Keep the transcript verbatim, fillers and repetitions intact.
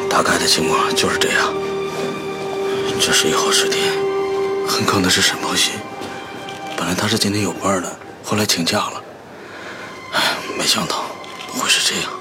大概的情况就是这样。这是一号尸体，很可能是沈鹏熙。本来他是今天有班的，后来请假了。哎，没想到会是这样。